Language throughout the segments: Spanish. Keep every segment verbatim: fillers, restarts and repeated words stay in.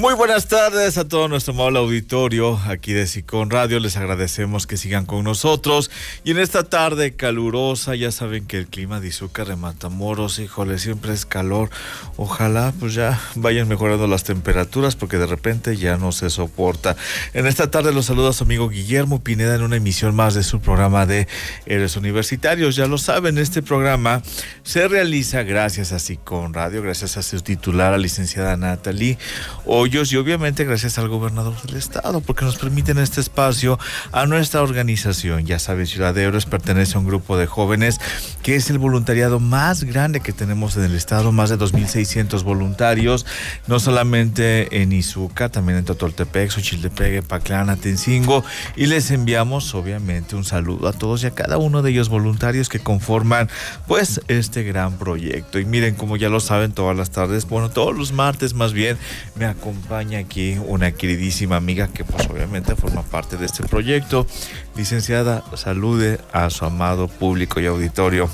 Muy buenas tardes a todo nuestro amable auditorio aquí de Sicón Radio. Les agradecemos que sigan con nosotros. Y en esta tarde calurosa, ya saben que el clima de Izúcar de Matamoros, híjole, siempre es calor. Ojalá pues ya vayan mejorando las temperaturas porque de repente ya no se soporta. En esta tarde los saluda su amigo Guillermo Pineda en una emisión más de su programa de Héroes Universitarios. Ya lo saben, este programa se realiza gracias a Sicón Radio, gracias a su titular, la licenciada Natalie Hoyos, y obviamente gracias al gobernador del estado, porque nos permiten este espacio a nuestra organización. Ya saben, Ciudad de Héroes pertenece a un grupo de jóvenes que es el voluntariado más grande que tenemos en el estado, más de dos mil seiscientos voluntarios, no solamente en Izúcar, también en Totoltepec, Xochiltepec, Paclán, Atencingo, y les enviamos obviamente un saludo a todos y a cada uno de ellos voluntarios que conforman pues este gran proyecto. Y miren, como ya lo saben, todas las tardes, bueno, todos los martes más bien, me acompaña aquí una queridísima amiga que pues obviamente forma parte de este proyecto. Licenciada, salude a su amado público y auditorio.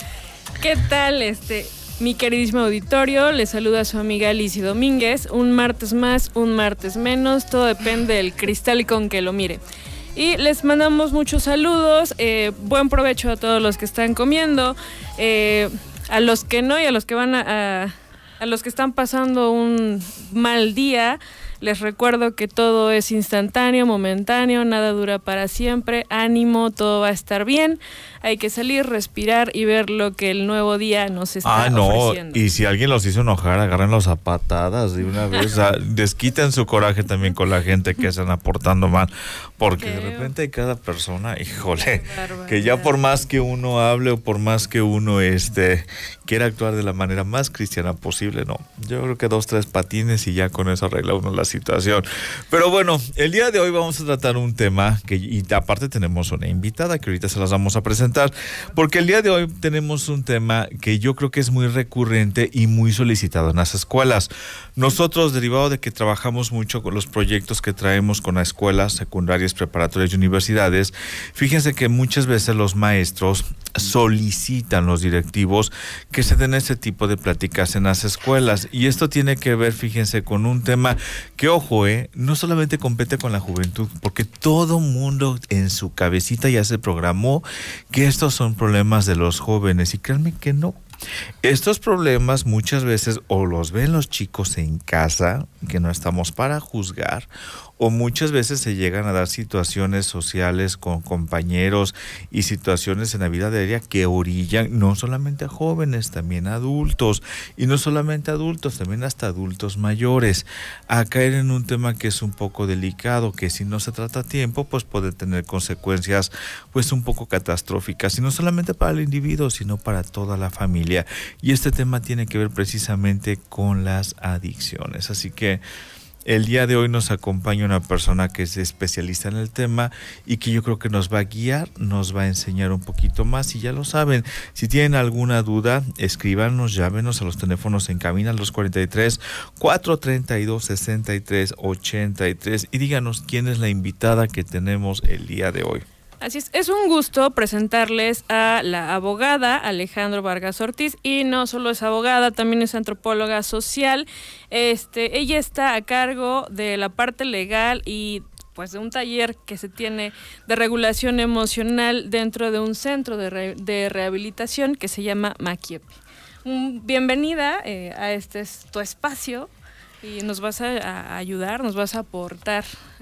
¿Qué tal, este, mi queridísimo auditorio? Les saluda a su amiga Lizy Domínguez. Un martes más, un martes menos, todo depende del cristal con que lo mire. Y les mandamos muchos saludos, eh, buen provecho a todos los que están comiendo, eh, a los que no y a los que van a... a A los que están pasando un mal día, les recuerdo que todo es instantáneo, momentáneo, nada dura para siempre. Ánimo, todo va a estar bien. Hay que salir, respirar y ver lo que el nuevo día nos está ah, no. ofreciendo. Y si alguien los hizo enojar, agárrenlos a patadas de una vez. O sea, desquiten su coraje también con la gente que están aportando mal. Porque Qué de repente hay cada persona, híjole, que ya por más que uno hable o por más que uno este quiera actuar de la manera más cristiana posible, no. Yo creo que dos, tres patines y ya con eso arregla uno la situación. Pero bueno, el día de hoy vamos a tratar un tema que, y aparte tenemos una invitada que ahorita se las vamos a presentar, porque el día de hoy tenemos un tema que yo creo que es muy recurrente y muy solicitado en las escuelas. Nosotros, derivado de que trabajamos mucho con los proyectos que traemos con las escuelas secundarias, preparatorias y universidades, fíjense que muchas veces los maestros solicitan, los directivos, que se den ese tipo de pláticas en las escuelas. Y esto tiene que ver, fíjense, con un tema que, ojo, eh, no solamente compete con la juventud, porque todo mundo en su cabecita ya se programó que estos son problemas de los jóvenes, y créanme que no. Estos problemas muchas veces o los ven los chicos en casa, que no estamos para juzgar, o muchas veces se llegan a dar situaciones sociales con compañeros y situaciones en la vida diaria que orillan no solamente a jóvenes, también a adultos, y no solamente adultos, también hasta adultos mayores, a caer en un tema que es un poco delicado, que si no se trata a tiempo, pues puede tener consecuencias pues un poco catastróficas, y no solamente para el individuo, sino para toda la familia. Y este tema tiene que ver precisamente con las adicciones. Así que el día de hoy nos acompaña una persona que es especialista en el tema y que yo creo que nos va a guiar, nos va a enseñar un poquito más. Y ya lo saben, si tienen alguna duda, escríbanos, llámenos a los teléfonos en cabina, los cuarenta y tres, cuatrocientos treinta y dos, sesenta y tres, ochenta y tres, y díganos quién es la invitada que tenemos el día de hoy. Así es, es un gusto presentarles a la abogada Alejandra Vargas Ortiz, y no solo es abogada, también es antropóloga social. Este, ella está a cargo de la parte legal y pues de un taller que se tiene de regulación emocional dentro de un centro de, re, de rehabilitación que se llama Maquiepe. Un, bienvenida eh, a este tu espacio, y nos vas a, a ayudar, nos vas a aportar